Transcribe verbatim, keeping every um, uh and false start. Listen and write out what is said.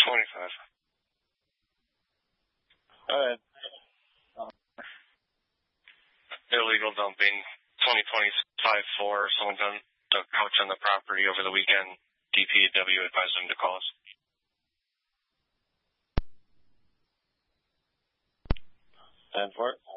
twenty-five. All right. Illegal dumping, twenty twenty-five four. Someone done the couch on the property over the weekend. D P W advised them to call us. ten four.